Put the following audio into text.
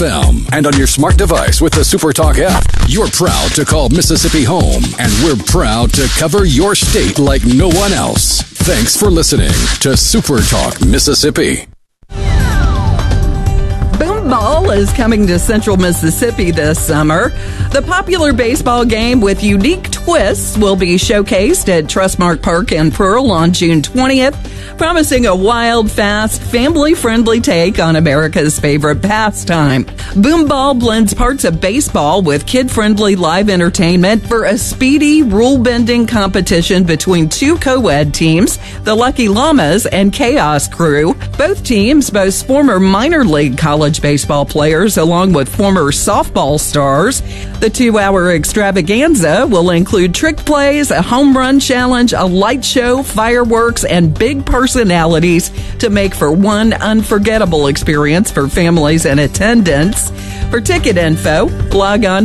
FM and on your smart device with the SuperTalk app. You're proud to call Mississippi home, and we're proud to cover your state like no one else. Thanks for listening to SuperTalk Mississippi. Boom Ball is coming to Central Mississippi this summer. The popular baseball game with unique twists will be showcased at Trustmark Park in Pearl on June 20th, promising a wild, fast, family-friendly take on America's favorite pastime. Boom Ball blends parts of baseball with kid-friendly live entertainment for a speedy, rule-bending competition between two co-ed teams, the Lucky Llamas and Chaos Crew. Both teams boast former minor league college baseball players along with former softball stars. The 2-hour extravaganza will include trick plays, a home run challenge, a light show, fireworks, and big personalities to make for one unforgettable experience for families in attendance. For ticket info, log on